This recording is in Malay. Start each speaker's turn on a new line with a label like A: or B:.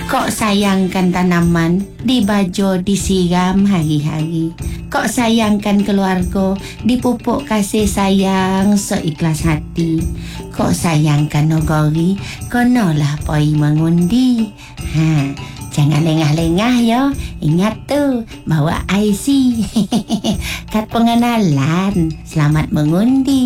A: Kok sayangkan tanaman, dibajo disiram hari-hari. Kok sayangkan keluarga, dipupuk kasih sayang seikhlas hati. Kok sayangkan nogori, konolah poi mengundi. Jangan lengah-lengah yo. Ingat tu, bawa IC. Kad pengenalan. Selamat mengundi.